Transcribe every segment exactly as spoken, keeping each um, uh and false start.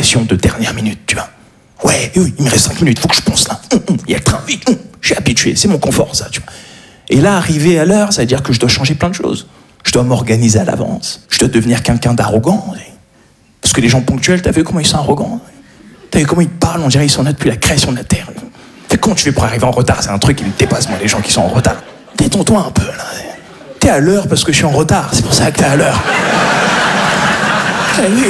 pression de dernière minute, tu vois. Ouais, oui, il me reste cinq minutes, faut que je pense là. Il y a le train, vite. J'ai habitué, c'est mon confort, ça, tu vois. Et là, arriver à l'heure, ça veut dire que je dois changer plein de choses. Je dois m'organiser à l'avance. Je dois devenir quelqu'un d'arrogant. Parce que les gens ponctuels, t'as vu comment ils sont arrogants? T'as vu comment ils parlent? On dirait qu'ils sont là depuis la création de la Terre. Fait comment tu fais pour arriver en retard? C'est un truc qui me dépasse, moi, les gens qui sont en retard. Détends-toi un peu, là. T'es à l'heure parce que je suis en retard. C'est pour ça que t'es à l'heure. Allez.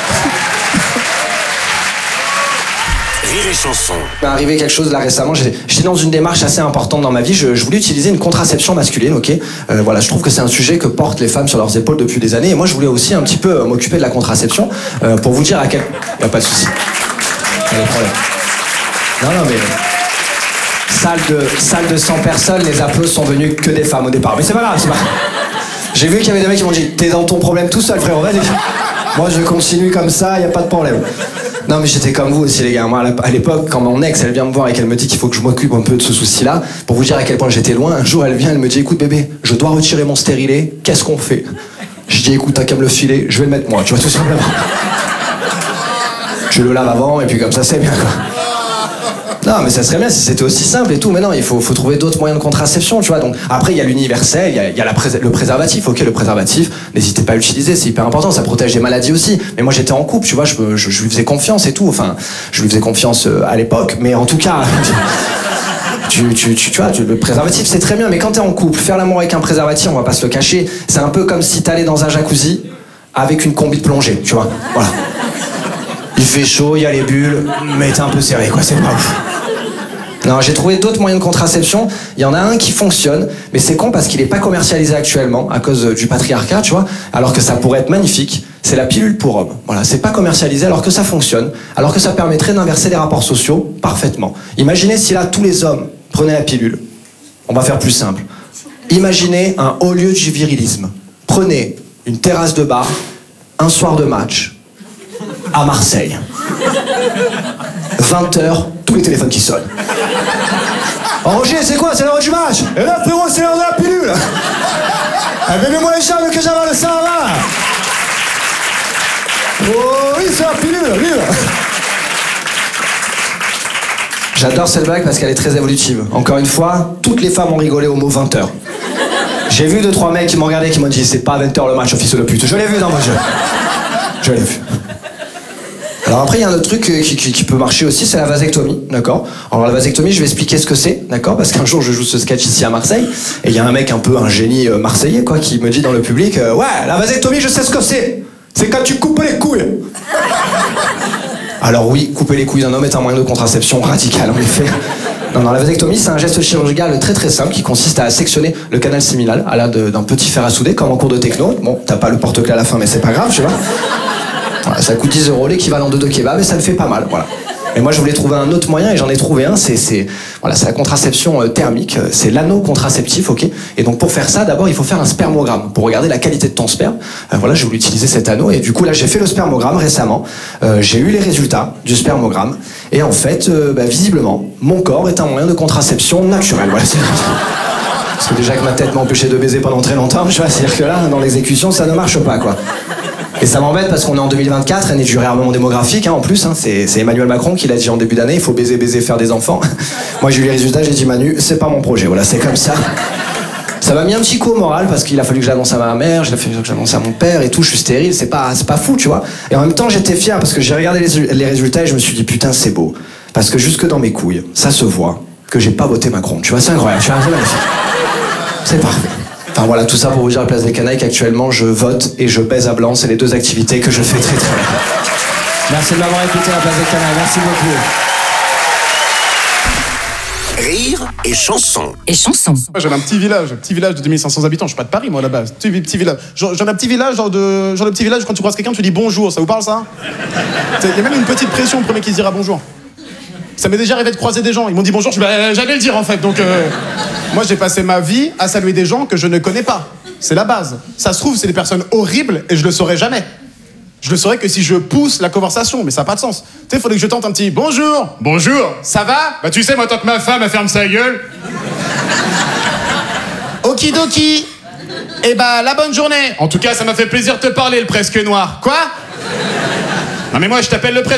Rire et chanson. Il m'est arrivé quelque chose là récemment, j'étais, j'étais dans une démarche assez importante dans ma vie, je, je voulais utiliser une contraception masculine, ok euh, voilà, je trouve que c'est un sujet que portent les femmes sur leurs épaules depuis des années, et moi je voulais aussi un petit peu euh, m'occuper de la contraception, euh, pour vous dire à quel... Il n'y a pas de souci. Pas de problème. Non, non, mais... Salle de, salle de cent personnes, les applaudissements sont venus que des femmes au départ, mais c'est pas grave, c'est pas grave. J'ai vu qu'il y avait des mecs qui m'ont dit, t'es dans ton problème tout seul frérot, vas-y. Moi je continue comme ça, il n'y a pas de problème. Non mais j'étais comme vous aussi les gars, moi à l'époque quand mon ex elle vient me voir et qu'elle me dit qu'il faut que je m'occupe un peu de ce souci-là, pour vous dire à quel point j'étais loin, un jour elle vient, elle me dit écoute bébé, je dois retirer mon stérilet, qu'est-ce qu'on fait? Je dis écoute t'as qu'à me le filer, je vais le mettre moi, tu vois tout simplement. Je le lave avant et puis comme ça c'est bien quoi. Non mais ça serait bien si c'était aussi simple et tout, mais non il faut, faut trouver d'autres moyens de contraception tu vois, donc après il y a l'universel, il y a, il y a la prés- le préservatif, ok le préservatif, n'hésitez pas à l'utiliser, c'est hyper important, ça protège des maladies aussi, mais moi j'étais en couple tu vois, je, je, je lui faisais confiance et tout, enfin je lui faisais confiance euh, à l'époque, mais en tout cas tu, tu, tu, tu vois, tu, le préservatif c'est très bien, mais quand t'es en couple, faire l'amour avec un préservatif, on va pas se le cacher, c'est un peu comme si t'allais dans un jacuzzi avec une combi de plongée, tu vois, voilà. Il fait chaud, il y a les bulles, mais t'es un peu serré quoi, c'est pas ouf. Non, j'ai trouvé d'autres moyens de contraception. Il y en a un qui fonctionne, mais c'est con parce qu'il n'est pas commercialisé actuellement à cause du patriarcat, tu vois. Alors que ça pourrait être magnifique. C'est la pilule pour hommes. Voilà, c'est pas commercialisé alors que ça fonctionne, alors que ça permettrait d'inverser les rapports sociaux parfaitement. Imaginez si là tous les hommes prenaient la pilule. On va faire plus simple. Imaginez un haut lieu du virilisme. Prenez une terrasse de bar, un soir de match à Marseille. vingt heures, tous les téléphones qui sonnent. Oh Roger, c'est quoi? C'est l'heure du match? Et là frérot, c'est l'heure de la pilule. Eh ben mets-moi les jambes que j'avale, ça va. Oh oui, c'est la pilule, vive. J'adore cette blague parce qu'elle est très évolutive. Encore une fois, toutes les femmes ont rigolé au mot vingt heures. J'ai vu deux trois mecs qui m'ont regardé et qui m'ont dit c'est pas vingt heures le match, fils de pute. Je l'ai vu dans vos jeux. Je l'ai vu. Alors après, il y a un autre truc qui, qui, qui peut marcher aussi, c'est la vasectomie, d'accord? Alors la vasectomie, je vais expliquer ce que c'est, d'accord? Parce qu'un jour, je joue ce sketch ici à Marseille, et il y a un mec un peu, un génie euh, marseillais, quoi, qui me dit dans le public, euh, ouais, la vasectomie, je sais ce que c'est. C'est quand tu coupes les couilles. Alors oui, couper les couilles d'un homme est un moyen de contraception radical, en effet. Non, non, la vasectomie, c'est un geste chirurgical très très simple qui consiste à sectionner le canal séminal à l'aide d'un petit fer à souder, comme en cours de techno. Bon, t'as pas le porte-clés à la fin, mais c'est pas grave, tu vois. Voilà, ça coûte dix euros, l'équivalent de deux kebabs, et ça me fait pas mal, voilà. Mais moi, je voulais trouver un autre moyen, et j'en ai trouvé un, c'est, c'est, voilà, c'est la contraception euh, thermique, c'est l'anneau contraceptif, ok? Et donc, pour faire ça, d'abord, il faut faire un spermogramme, pour regarder la qualité de ton sperme. Euh, voilà, je voulais utiliser cet anneau, et du coup, là, j'ai fait le spermogramme récemment, euh, j'ai eu les résultats du spermogramme, et en fait, euh, bah, visiblement, mon corps est un moyen de contraception naturel, voilà, c'est... Parce que déjà que ma tête m'a empêché de baiser pendant très longtemps, je vois, c'est-à-dire que là, dans l'exécution, ça ne marche pas, quoi. Et ça m'embête parce qu'on est en deux mille vingt-quatre, année du réarmement démographique, hein, en plus, hein, c'est, c'est Emmanuel Macron qui l'a dit en début d'année, il faut baiser, baiser, faire des enfants. Moi j'ai eu les résultats, j'ai dit Manu, c'est pas mon projet, voilà, c'est comme ça. Ça m'a mis un petit coup au moral parce qu'il a fallu que je l'annonce à ma mère, il a fallu que je l'annonce à mon père et tout, je suis stérile, c'est pas, c'est pas fou, tu vois. Et en même temps j'étais fier parce que j'ai regardé les, les résultats et je me suis dit putain c'est beau. Parce que jusque dans mes couilles, ça se voit que j'ai pas voté Macron, tu vois, c'est incroyable, tu vois, c'est magnifique. C'est parfait. Enfin voilà, tout ça pour vous dire à la place des canailles qu'actuellement je vote et je baise à blanc, c'est les deux activités que je fais très très bien. Merci de m'avoir écouté à la place des canailles, merci beaucoup. Rire et chanson. Et chanson. Moi, j'avais un petit village, un petit village de deux mille cinq cents habitants. Je suis pas de Paris, moi, à la base. Petit, petit village. Genre, genre un petit village, genre de, genre de petit village, quand tu croises quelqu'un, tu dis bonjour. Ça vous parle, ça? Il y a même une petite pression au premier qui se dira bonjour. Ça m'est déjà arrivé de croiser des gens. Ils m'ont dit bonjour, je suis bah, j'allais le dire, en fait. Donc, euh, moi, j'ai passé ma vie à saluer des gens que je ne connais pas. C'est la base. Ça se trouve, c'est des personnes horribles et je le saurai jamais. Je le saurais que si je pousse la conversation, mais ça n'a pas de sens. Tu sais, il faudrait que je tente un petit bonjour. Bonjour. Ça va? Bah tu sais, moi, tant que ma femme, elle ferme sa gueule. Okidoki. Eh bah, la bonne journée. En tout cas, ça m'a fait plaisir de te parler, le presque noir. Quoi? Non mais moi, je t'appelle le presque